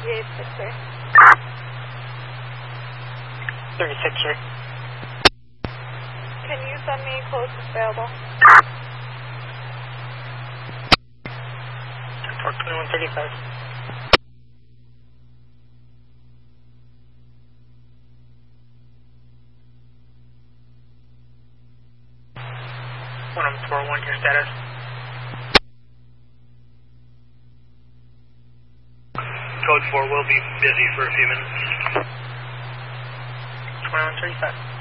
Yes, sir. 36, sir. Can you send me closest available? 2135. Your status. Code 4 will be busy for a few minutes. 2135.